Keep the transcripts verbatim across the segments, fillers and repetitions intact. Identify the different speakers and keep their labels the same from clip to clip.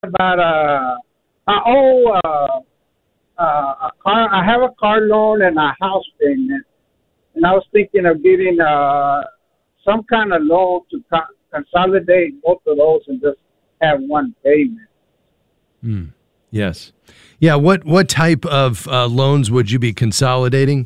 Speaker 1: about uh, I owe uh, uh, a car. I have a car loan and a house payment, and I was thinking of getting uh, some kind of loan to co- consolidate both of those and just have one payment.
Speaker 2: Hmm. Yes. Yeah. What what type of uh, loans would you be consolidating?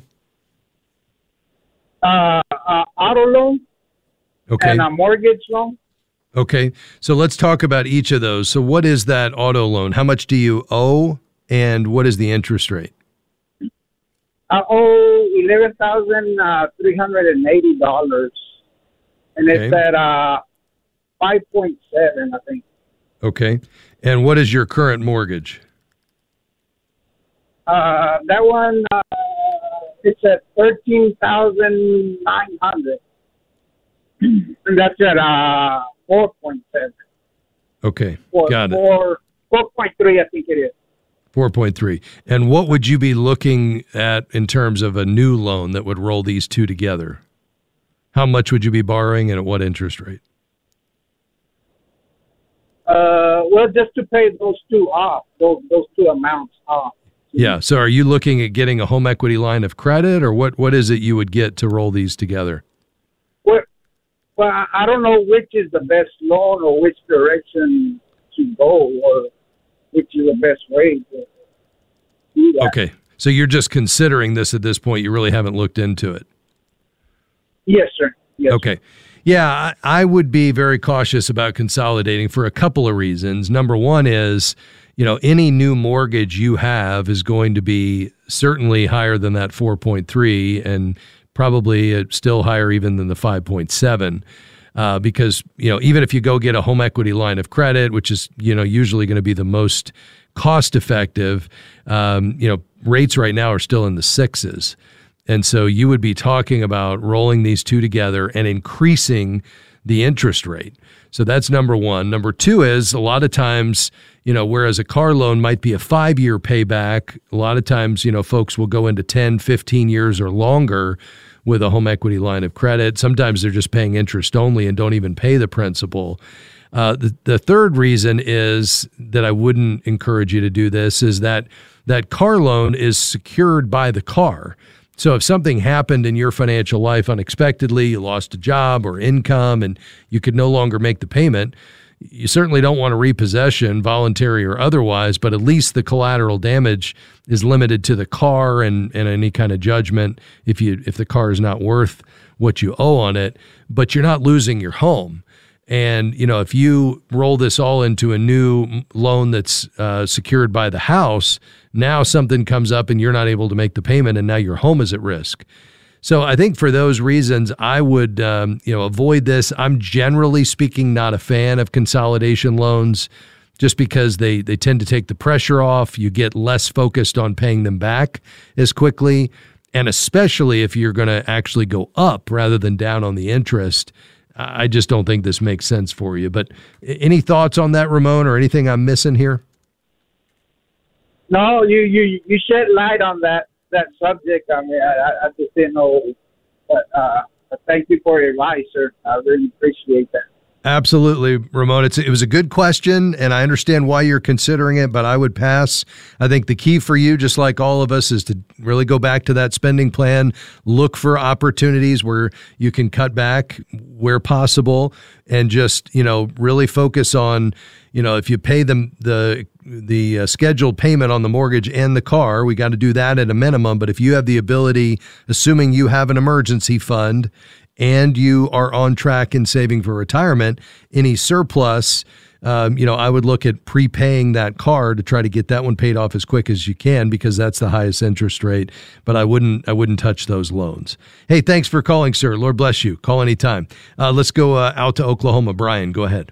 Speaker 1: Uh, uh, auto loan
Speaker 2: Okay.
Speaker 1: and a mortgage loan.
Speaker 2: Okay. So let's talk about each of those. So what is that auto loan? How much do you owe, and what is the interest rate?
Speaker 1: I owe eleven thousand uh, three hundred and eighty dollars, and it's
Speaker 2: Okay.
Speaker 1: at uh, five point seven, I think.
Speaker 2: Okay. And what is your current mortgage?
Speaker 1: Uh, that one, uh, it's at thirteen thousand nine hundred, and that's at uh four point seven.
Speaker 2: Okay.
Speaker 1: Four,
Speaker 2: Got it.
Speaker 1: four, four point three, I think it is.
Speaker 2: four point three. And what would you be looking at in terms of a new loan that would roll these two together? How much would you be borrowing and at what interest rate?
Speaker 1: Uh, well, just to pay those two off, those those two amounts off.
Speaker 2: Yeah. So are you looking at getting a home equity line of credit, or what, what is it you would get to roll these together?
Speaker 1: Well, well, I I don't know which is the best loan or which direction to go, or which is the best way to do that.
Speaker 2: Okay. So you're just considering this at this point. You really haven't looked into it.
Speaker 1: Yes, sir. Yes.
Speaker 2: Okay. Yeah, I, I would be very cautious about consolidating for a couple of reasons. Number one is, you know, any new mortgage you have is going to be certainly higher than that four point three, and probably uh, still higher even than the five point seven. Uh, because, you know, even if you go get a home equity line of credit, which is, you know, usually going to be the most cost effective, um, you know, rates right now are still in the sixes. And so you would be talking about rolling these two together and increasing the interest rate. So that's number one. Number two is a lot of times, you know, whereas a car loan might be a five-year payback, a lot of times, you know, folks will go into ten, fifteen years or longer with a home equity line of credit. Sometimes they're just paying interest only and don't even pay the principal. Uh, the, the third reason is that I wouldn't encourage you to do this is that that car loan is secured by the car. So if something happened in your financial life unexpectedly, you lost a job or income and you could no longer make the payment, you certainly don't want a repossession, voluntary or otherwise, but at least the collateral damage is limited to the car and, and any kind of judgment if you if the car is not worth what you owe on it, but you're not losing your home. And, you know, if you roll this all into a new loan that's uh, secured by the house, now something comes up and you're not able to make the payment and now your home is at risk. So I think for those reasons, I would, um, you know, avoid this. I'm generally speaking not a fan of consolidation loans just because they, they tend to take the pressure off. You get less focused on paying them back as quickly. And especially if you're going to actually go up rather than down on the interest, I just don't think this makes sense for you. But any thoughts on that, Ramon, or anything I'm missing here?
Speaker 1: No, you, you, you shed light on that, that subject. I mean, I, I just didn't know. But uh, thank you for your advice, sir. I really appreciate that.
Speaker 2: Absolutely, Ramon. It's, it was a good question, and I understand why you're considering it, but I would pass. I think the key for you, just like all of us, is to really go back to that spending plan, look for opportunities where you can cut back where possible, and just, you know, really focus on, you know, if you pay them the the uh, scheduled payment on the mortgage and the car, we got to do that at a minimum. But if you have the ability, assuming you have an emergency fund, and you are on track in saving for retirement, any surplus, um, you know, I would look at prepaying that car to try to get that one paid off as quick as you can because that's the highest interest rate. But I wouldn't, I wouldn't touch those loans. Hey, thanks for calling, sir. Lord bless you. Call anytime. Uh, let's go uh, out to Oklahoma. Brian, go ahead.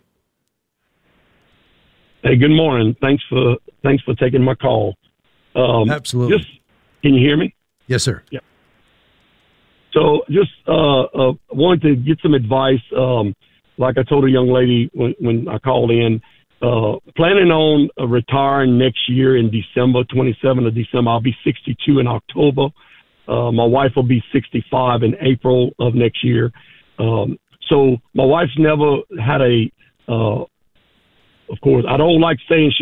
Speaker 3: Hey, good morning. Thanks for thanks for taking my call. Um,
Speaker 2: Absolutely.
Speaker 3: Just, can you hear me?
Speaker 2: Yes, sir.
Speaker 3: Yeah. So just uh, uh, wanted to get some advice. Um, like I told a young lady when, when I called in, uh, planning on uh, retiring next year in December, twenty-seventh of December. I'll be sixty-two in October. Uh, my wife will be sixty-five in April of next year. Um, so my wife's never had a uh, of course. I don't like saying she